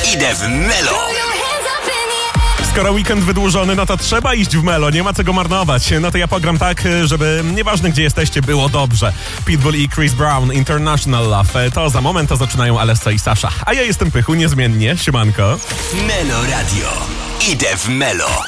Idę w Melo. Skoro weekend wydłużony, no to trzeba iść w Melo, nie ma co go marnować. No to ja pogram tak, żeby nieważne gdzie jesteście, było dobrze. Pitbull i Chris Brown, International Love. To za moment, to zaczynają Alessa i Sasha. A ja jestem Pychu, niezmiennie, siemanko. Melo Radio. Idę w Melo.